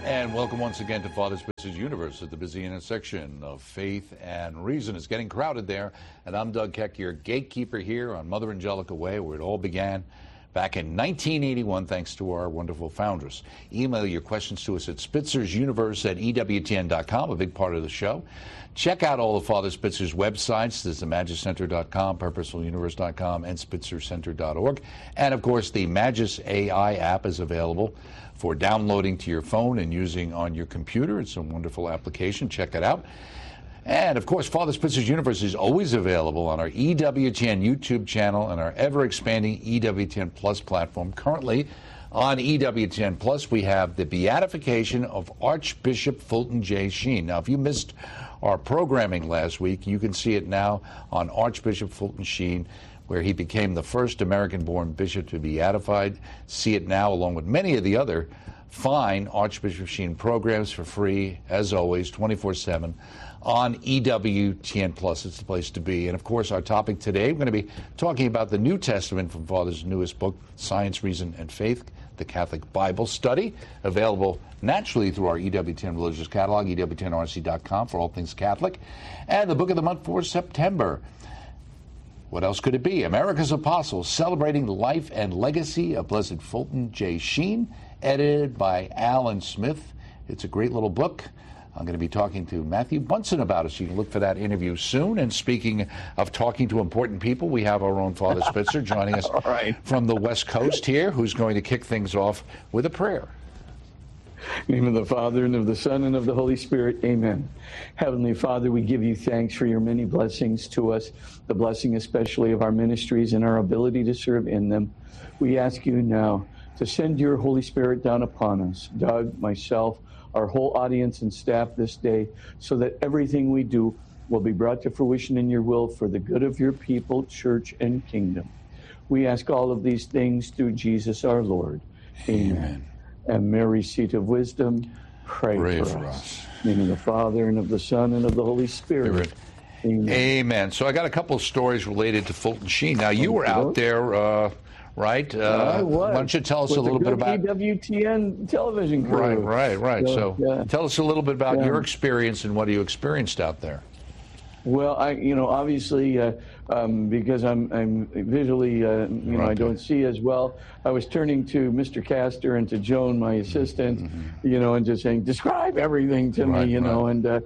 And welcome once again to Father Spitzer's Universe at the busy intersection of faith and reason. It's getting crowded there, and I'm Doug Keck, your gatekeeper here on Mother Angelica Way, where it all began back in 1981, thanks to our wonderful foundress. Email your questions to us at spitzersuniverse@ewtn.com, a big part of the show. Check out all of Father Spitzer's websites. There's the MagisCenter.com, PurposefulUniverse.com, and SpitzerCenter.org. And, of course, the Magis AI app is available for downloading to your phone and using on your computer. It's a wonderful application. Check it out. And, of course, Father Spitzer's Universe is always available on our EWTN YouTube channel and our ever-expanding EWTN Plus platform. Currently, on EWTN Plus, we have the beatification of Archbishop Fulton J. Sheen. Now, if you missed our programming last week, you can see it now on Archbishop Fulton Sheen, where he became the first American-born bishop to be beatified. See it now along with many of the other fine Archbishop Sheen programs for free, as always, 24/7 on EWTN Plus. It's the place to be. And, of course, our topic today, we're going to be talking about the New Testament from Father's newest book, Science, Reason, and Faith, the Catholic Bible Study, available naturally through our EWTN Religious Catalog, EWTNRC.com for all things Catholic, and the book of the month for September. What else could it be? America's Apostles, Celebrating the Life and Legacy of Blessed Fulton J. Sheen, edited by Alan Smith. It's a great little book. I'm going to be talking to Matthew Bunson about it, so you can look for that interview soon. And speaking of talking to important people, we have our own Father Spitzer joining us from the West Coast here, who's going to kick things off with a prayer. In the name of the Father, and of the Son, and of the Holy Spirit. Amen. Heavenly Father, we give you thanks for your many blessings to us, the blessing especially of our ministries and our ability to serve in them. We ask you now to send your Holy Spirit down upon us, Doug, myself, our whole audience and staff this day, so that everything we do will be brought to fruition in your will for the good of your people, church, and kingdom. We ask all of these things through Jesus our Lord. Amen. And Mary, seat of wisdom, pray for us. In the name of the Father, and of the Son, and of the Holy Spirit. Amen. Amen. So I got a couple of stories related to Fulton Sheen. Now, you were out there, right? I was. Why don't you tell us a little bit about EWTN television crew. Right. So tell us a little bit about your experience and what you experienced out there. Well, obviously, because I'm visually, I don't see as well. I was turning to Mr. Castor and to Joan, my assistant, and just saying, describe everything to me, and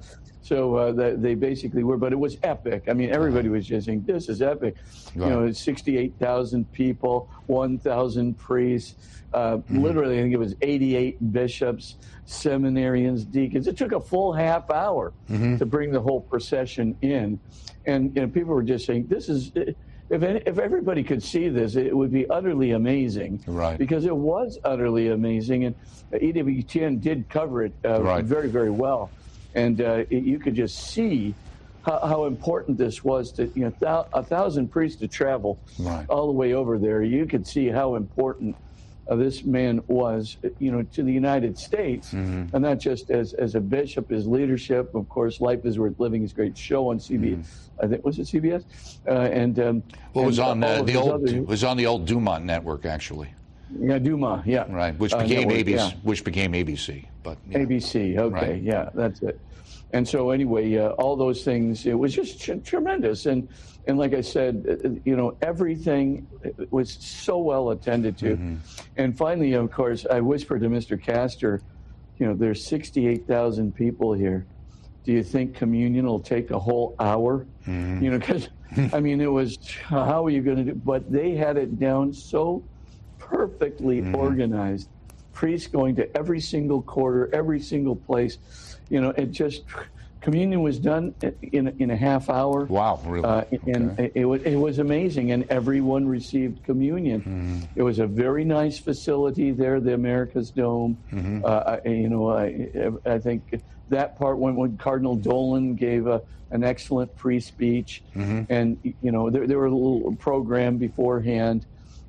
so they basically were, but it was epic. I mean, everybody was just saying, this is epic. It's 68,000 people, 1,000 priests, literally, I think it was 88 bishops, seminarians, deacons. It took a full half hour to bring the whole procession in. And people were just saying, this is, if everybody could see this, it would be utterly amazing. Right. Because it was utterly amazing. And EWTN did cover it very, very well. And you could just see how important this was to, 1,000 priests to travel all the way over there. You could see how important this man was, to the United States, and not just as a bishop, his leadership. Of course, Life is Worth Living, his great show on CBS. I think, was it CBS? It was on the old Dumont network, actually. Yeah, Dumont. Yeah. Right, which became ABC. Which became ABC. But ABC. Okay. Right. Yeah, that's it. And so anyway, all those things, it was just tremendous. And like I said, everything was so well attended to. And finally, of course, I whispered to Mr. Castor, there's 68,000 people here. Do you think communion will take a whole hour? Because, it was, how are you going to do? But they had it down so perfectly organized. Priests going to every single quarter, every single place. It just, communion was done in a half hour. Wow, really? And it was amazing, and everyone received communion. It was a very nice facility there, the America's Dome. I think that part when Cardinal Dolan gave an excellent pre-speech, and there were a little program beforehand,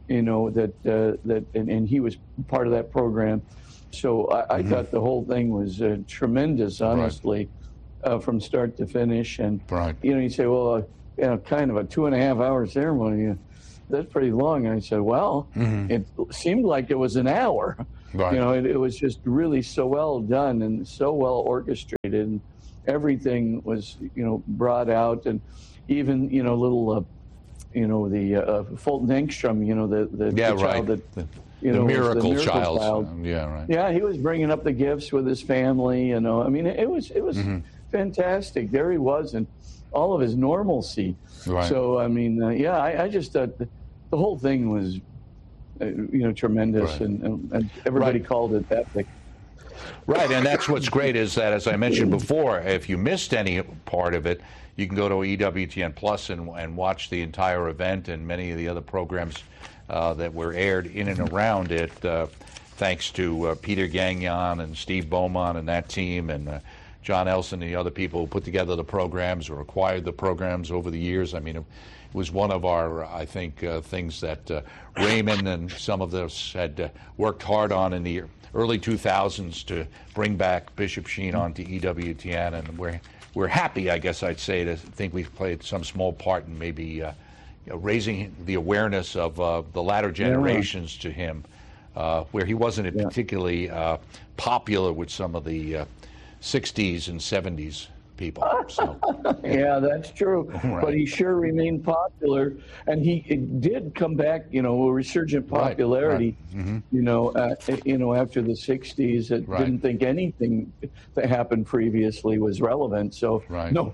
that he was part of that program. So I thought the whole thing was tremendous, honestly, from start to finish. And you say, well, kind of a 2.5 hour ceremony. That's pretty long. And I said, well, it seemed like it was an hour. Right. You know, it was just really so well done and so well orchestrated, and everything was, you know, brought out, and even, you know, little, you know, the Fulton Engstrom, you know, the child that, you know, the miracle child. Yeah, right. Yeah, he was bringing up the gifts with his family. You know, I mean, it was fantastic. There he was, and all of his normalcy. Right. So, I mean, I just thought the whole thing was, you know, tremendous, Right. and everybody called it epic. Right, and that's what's great is that, as I mentioned before, if you missed any part of it, you can go to EWTN Plus and watch the entire event and many of the other programs that were aired in and around it, thanks to Peter Gagnon and Steve Beaumont and that team, and John Elson and the other people who put together the programs or acquired the programs over the years. I mean, it was one of our, I think, things that Raymond and some of us had worked hard on in the early 2000s to bring back Bishop Sheen onto EWTN, and we're happy, I guess I'd say, to think we've played some small part in maybe raising the awareness of the latter generations to him, where he wasn't particularly popular with some of the 60s and 70s people. So. Yeah, that's true. Right. But he sure remained popular, and he did come back, you know, a resurgent popularity. Right. Mm-hmm. You know, after the '60s, it didn't think anything that happened previously was relevant. So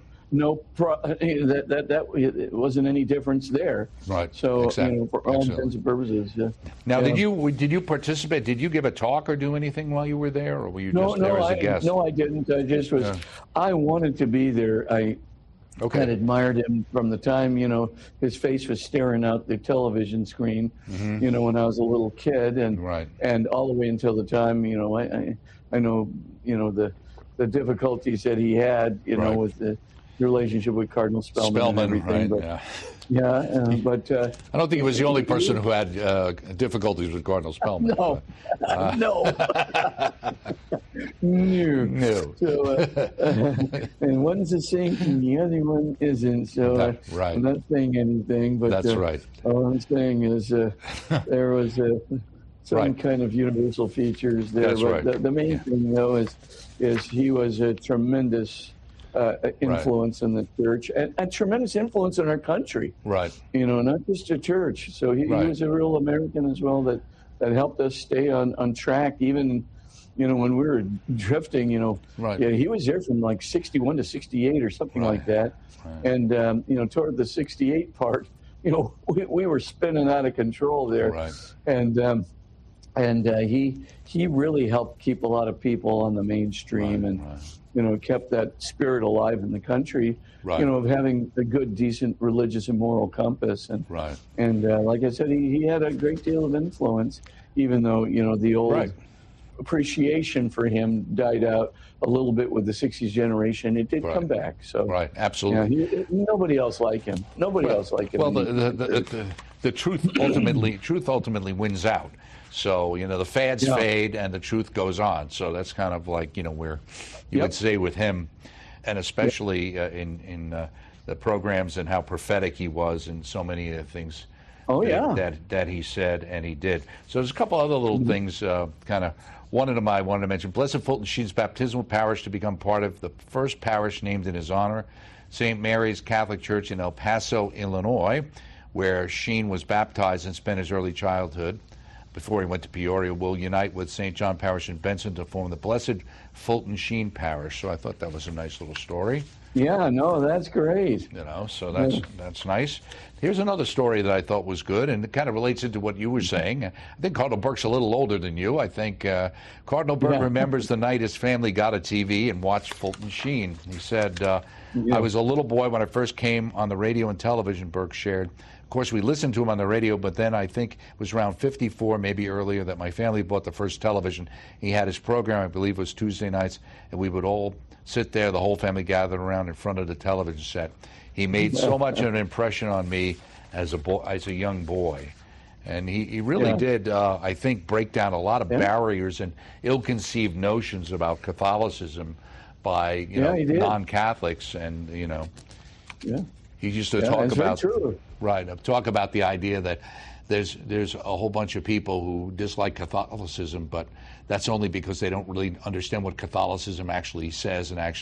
it wasn't any difference there. Right. So exactly. you know, for all intents and purposes. Now, did you participate? Did you give a talk or do anything while you were there, or were you just there as a guest? No, I didn't. I just was. I wanted to be there. I had admired him from the time, you know, his face was staring out the television screen, you know, when I was a little kid, and all the way until the time, you know, I know, you know, the difficulties that he had, you know, with the relationship with Cardinal Spellman and everything. Right, but, but I don't think he was the only person who had difficulties with Cardinal Spellman. No, no. So, and one's a saint and the other one isn't. So I'm not saying anything, but that's right. All I'm saying is there was some kind of universal features there. That's but the main thing, though, is he was a tremendous influence in the church, and a tremendous influence in our country. Right. You know, not just a church. So he was a real American as well that helped us stay on track, even, you know, when we were drifting, you know. Right. Yeah, he was there from like 61 to 68 or something like that. Right. And, you know, toward the 68 part, you know, we were spinning out of control there. Right. And he really helped keep a lot of people on the mainstream you know, kept that spirit alive in the country, you know, of having a good, decent religious and moral compass. And, like I said, he had a great deal of influence, even though, you know, the old appreciation for him died out a little bit with the 60s generation. It did come back. So absolutely. Nobody else like him. Nobody else like him. Well, the truth ultimately wins out. So, you know, the fads fade and the truth goes on. So that's kind of like, you know, where you would say with him, and especially in the programs and how prophetic he was in so many of the things that he said and he did. So there's a couple other little things kind of. One of them I wanted to mention, Blessed Fulton Sheen's baptismal parish to become part of the first parish named in his honor, St. Mary's Catholic Church in El Paso, Illinois, where Sheen was baptized and spent his early childhood. Before he went to Peoria, will unite with St. John Parish in Benson to form the Blessed Fulton Sheen Parish. So I thought that was a nice little story. Yeah, no, that's great. You know, so that's nice. Here's another story that I thought was good, and it kind of relates into what you were saying. I think Cardinal Burke's a little older than you. I think Cardinal Burke remembers the night his family got a TV and watched Fulton Sheen. He said, I was a little boy when I first came on the radio and television, Burke shared. Of course, we listened to him on the radio, but then I think it was around 54, maybe earlier, that my family bought the first television. He had his program, I believe it was Tuesday nights, and we would all sit there, the whole family gathered around in front of the television set. He made so much of an impression on me as a young boy. And he really did, I think, break down a lot of barriers and ill-conceived notions about Catholicism by, you know, non-Catholics. And, you know, he used to talk about talk about the idea that there's a whole bunch of people who dislike Catholicism, but that's only because they don't really understand what Catholicism actually says and actually